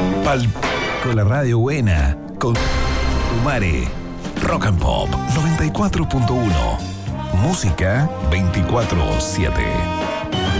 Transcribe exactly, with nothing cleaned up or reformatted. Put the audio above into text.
Pal con la radio buena, con Umare. Rock and Pop noventa y cuatro punto uno. Música veinticuatro siete.